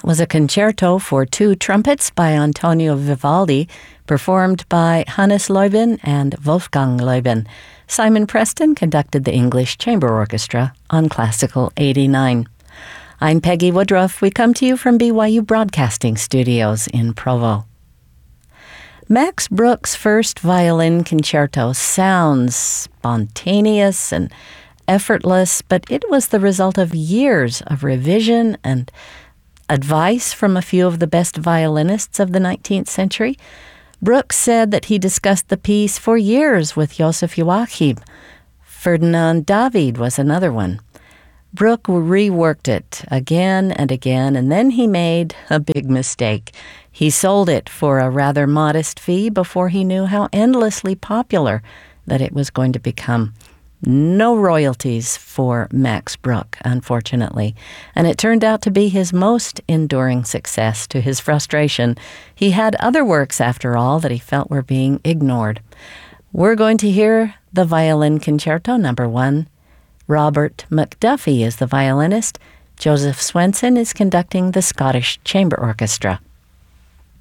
was a concerto for two trumpets by Antonio Vivaldi, performed by Hannes Leuben and Wolfgang Leuben. Simon Preston conducted the English Chamber Orchestra on Classical 89. I'm Peggy Woodruff. We come to you from BYU Broadcasting Studios in Provo. Max Bruch's first violin concerto sounds spontaneous and effortless, but it was the result of years of revision and advice from a few of the best violinists of the 19th century. Bruch said that he discussed the piece for years with Joseph Joachim. Ferdinand David was another one. Bruch reworked it again and again, and then he made a big mistake. He sold it for a rather modest fee before he knew how endlessly popular that it was going to become. No royalties for Max Bruch, unfortunately, and it turned out to be his most enduring success to his frustration. He had other works, after all, that he felt were being ignored. We're going to hear the Violin Concerto No. 1. Robert McDuffie is the violinist. Joseph Swenson is conducting the Scottish Chamber Orchestra.